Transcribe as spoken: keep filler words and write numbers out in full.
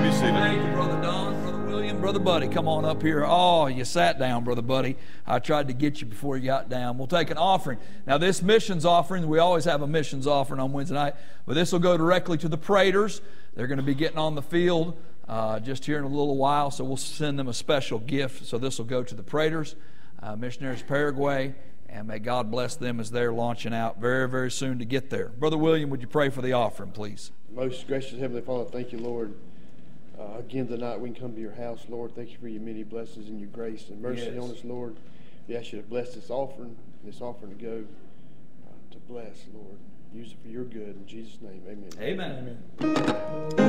be seated. Thank you, Brother Don, Brother William, Brother Buddy. Come on up here. Oh, you sat down, Brother Buddy. I tried to get you before you got down. We'll take an offering. Now, this missions offering, we always have a missions offering on Wednesday night, but this will go directly to the Praters. They're going to be getting on the field uh, just here in a little while, so we'll send them a special gift. So this will go to the Praters, uh, Missionaries Paraguay, and may God bless them as they're launching out very, very soon to get there. Brother William, would you pray for the offering, please? Most gracious Heavenly Father, thank you, Lord. Uh, again tonight we can come to your house, Lord. Thank you for your many blessings and your grace and mercy Yes. on us, Lord. We ask you to bless this offering, this offering to go uh, to bless, Lord. Use it for your good. In Jesus' name, amen. Amen. Amen.